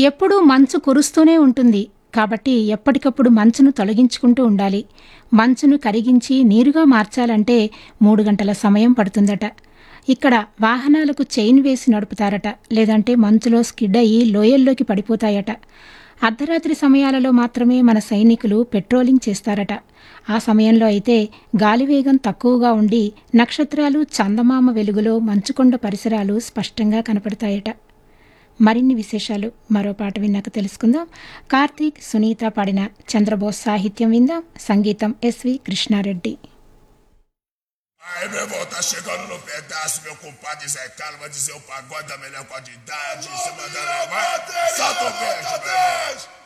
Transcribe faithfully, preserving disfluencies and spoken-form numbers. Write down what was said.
ఎప్పుడూ మంచు కురుస్తూనే ఉంటుంది. కాబట్టి ఎప్పటికప్పుడు మంచును తొలగించుకుంటూ ఉండాలి. మంచును కరిగించి నీరుగా మార్చాలంటే మూడు గంటల సమయం పడుతుందట. ఇక్కడ వాహనాలకు చైన్ వేసి నడుపుతారట. లేదంటే మంచులో స్కిడ్ అయ్యి లోయల్లోకి పడిపోతాయట. అర్ధరాత్రి సమయాలలో మాత్రమే మన సైనికులు పెట్రోలింగ్ చేస్తారట. ఆ సమయంలో అయితే గాలివేగం తక్కువగా ఉండి నక్షత్రాలు, చందమామ వెలుగులో మంచుకొండ పరిసరాలు స్పష్టంగా కనపడతాయట. మరిన్ని విశేషాలు మరో పాట విన్నాక తెలుసుకుందాం. కార్తీక్, సునీత పాడిన చంద్రబోస్ సాహిత్యం విందాం. సంగీతం SV Krishna Reddy. Aí meu irmão, tá chegando no pedaço, meu compadre Zé Carlos vai dizer o pagode da melhor qualidade. Você manda na mão, solta o beijo, meu irmão.